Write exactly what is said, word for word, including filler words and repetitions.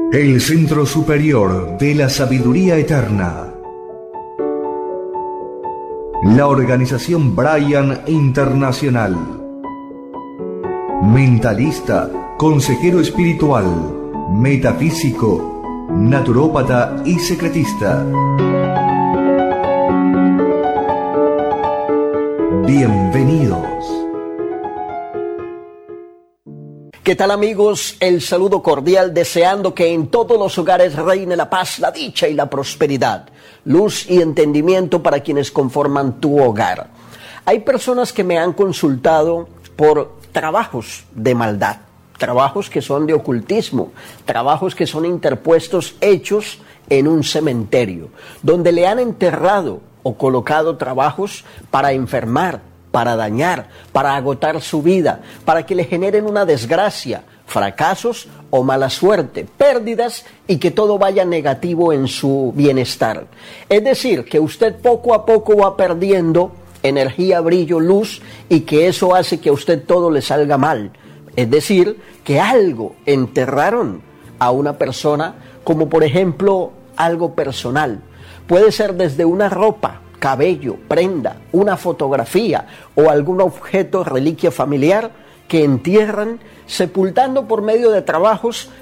El Centro Superior de la Sabiduría Eterna. La Organización Brian Internacional. Mentalista, consejero espiritual, metafísico, naturópata y secretista. Bienvenidos. ¿Qué tal, amigos? El saludo cordial, deseando que en todos los hogares reine la paz, la dicha y la prosperidad, luz y entendimiento para quienes conforman tu hogar. Hay personas que me han consultado por trabajos de maldad, trabajos que son de ocultismo, trabajos que son interpuestos, hechos en un cementerio, donde le han enterrado o colocado trabajos para enfermar, para dañar, para agotar su vida, para que le generen una desgracia, fracasos o mala suerte, pérdidas y que todo vaya negativo en su bienestar. Es decir, que usted poco a poco va perdiendo energía, brillo, luz, y que eso hace que a usted todo le salga mal. Es decir, que algo enterraron a una persona, como por ejemplo algo personal. Puede ser desde una ropa, cabello, prenda, una fotografía o algún objeto, reliquia familiar que entierran, sepultando por medio de trabajos